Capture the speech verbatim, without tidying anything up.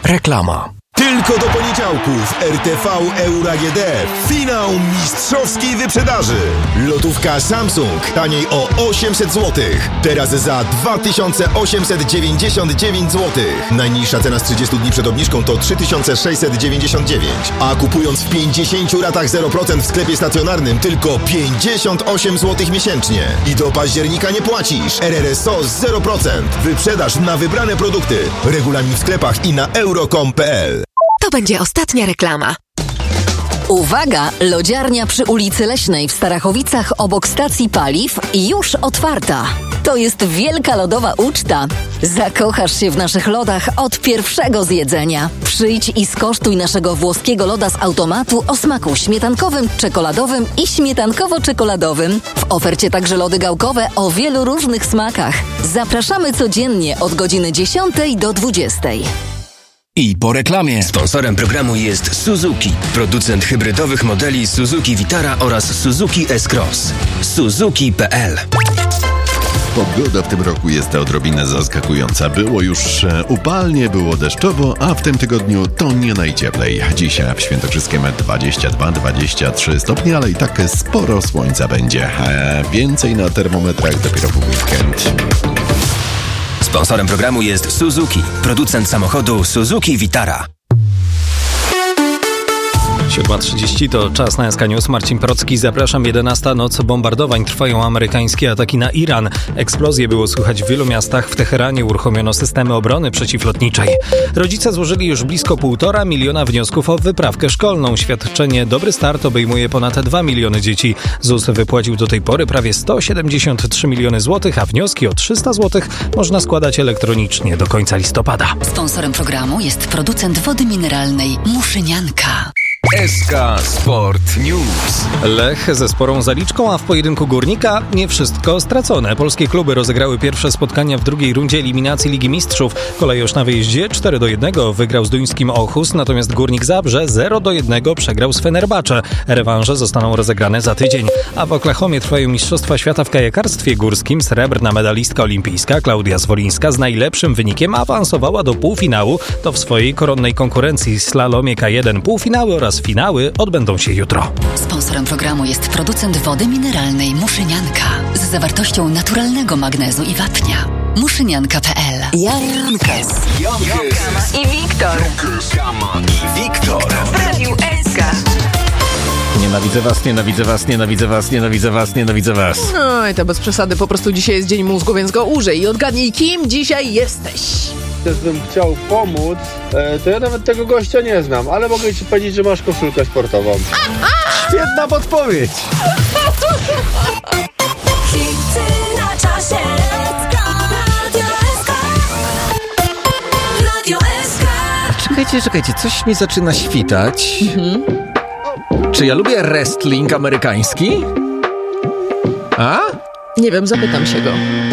Reklama. Tylko do poniedziałków R T V Euro A G D. Finał mistrzowskiej wyprzedaży. Lotówka Samsung taniej o osiemset złotych. Teraz za dwa tysiące osiemset dziewięćdziesiąt dziewięć złotych. Najniższa cena z trzydziestu dni przed obniżką to trzy tysiące sześćset dziewięćdziesiąt dziewięć. A kupując w pięćdziesięciu ratach zero procent w sklepie stacjonarnym tylko pięćdziesiąt osiem złotych miesięcznie. I do października nie płacisz. R R S O zero procent. Wyprzedaż na wybrane produkty. Regulamin w sklepach i na euro kropka com kropka p l. To będzie ostatnia reklama. Uwaga! Lodziarnia przy ulicy Leśnej w Starachowicach obok stacji paliw już otwarta. To jest wielka lodowa uczta. Zakochasz się w naszych lodach od pierwszego zjedzenia. Przyjdź i skosztuj naszego włoskiego loda z automatu o smaku śmietankowym, czekoladowym i śmietankowo-czekoladowym. W ofercie także lody gałkowe o wielu różnych smakach. Zapraszamy codziennie od godziny dziesiątej do dwudziestej. I po reklamie. Sponsorem programu jest Suzuki, producent hybrydowych modeli Suzuki Vitara oraz Suzuki S-Cross. Suzuki kropka p l. Pogoda w tym roku jest odrobinę zaskakująca. Było już upalnie, było deszczowo, a w tym tygodniu to nie najcieplej. Dzisiaj w Świętokrzyskiem dwadzieścia dwa dwadzieścia trzy stopnie, ale i tak sporo słońca będzie. Więcej na termometrach dopiero w weekend. Sponsorem programu jest Suzuki, producent samochodu Suzuki Vitara. siódma trzydzieści to czas na S K News. Marcin Procki, zapraszam. jedenasta noc bombardowań. Trwają amerykańskie ataki na Iran. Eksplozje było słychać w wielu miastach. W Teheranie uruchomiono systemy obrony przeciwlotniczej. Rodzice złożyli już blisko półtora miliona wniosków o wyprawkę szkolną. Świadczenie Dobry Start obejmuje ponad dwa miliony dzieci. Z U S wypłacił do tej pory prawie sto siedemdziesiąt trzy miliony złotych, a wnioski o trzysta złotych można składać elektronicznie do końca listopada. Sponsorem programu jest producent wody mineralnej Muszynianka. S K Sport News. Lech ze sporą zaliczką, a w pojedynku Górnika nie wszystko stracone. Polskie kluby rozegrały pierwsze spotkania w drugiej rundzie eliminacji Ligi Mistrzów. Kolejorz na wyjeździe cztery do jednego wygrał z duńskim Ochus, natomiast Górnik Zabrze zero do jednego przegrał z Fenerbahce. Rewanże zostaną rozegrane za tydzień. A w Oklahomie trwają Mistrzostwa Świata w kajakarstwie górskim. Srebrna medalistka olimpijska Klaudia Zwolińska z najlepszym wynikiem awansowała do półfinału. To w swojej koronnej konkurencji slalomie K jeden. Półfinały oraz finały odbędą się jutro. Sponsorem programu jest producent wody mineralnej Muszynianka z zawartością naturalnego magnezu i wapnia. Muszynianka kropka p l. Jankes. Jankes. I Wiktor. I Wiktor. W Radiu S K. Nienawidzę was, nienawidzę was, nienawidzę was, nienawidzę was, nienawidzę was. No i to bez przesady, po prostu dzisiaj jest dzień mózgu, więc go użyj i odgadnij, kim dzisiaj jesteś. Gdybym chciał pomóc, to ja nawet tego gościa nie znam, ale mogę ci powiedzieć, że masz koszulkę sportową. Świetna podpowiedź! Hity na czasie. Radio S K. Radio S K. Czekajcie, czekajcie, coś mi zaczyna świtać. Mhm. Czy ja lubię wrestling amerykański? A? Nie wiem, zapytam się go.